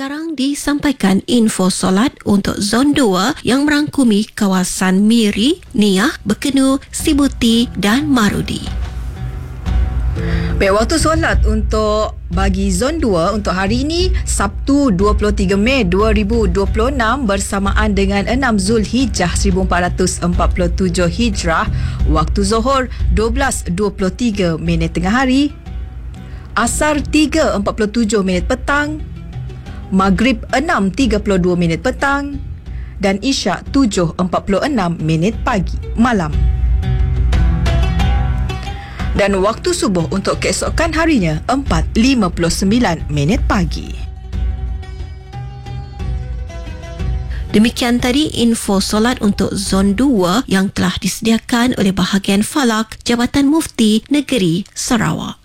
Sekarang disampaikan info solat untuk Zon 2 yang merangkumi kawasan Miri, Niah, Bekenu, Sibuti dan Marudi. Baik, waktu solat untuk bagi Zon 2 untuk hari ini Sabtu 23 Mei 2026 bersamaan dengan 6 Zulhijjah 1447 Hijrah, waktu Zohor 12.23 minit tengah hari, Asar 3.47 minit petang, Maghrib 6.32 minit petang dan Isyak 7.46 minit malam. Dan waktu subuh untuk keesokan harinya 4.59 minit pagi. Demikian tadi info solat untuk Zon 2 yang telah disediakan oleh bahagian Falak Jabatan Mufti Negeri Sarawak.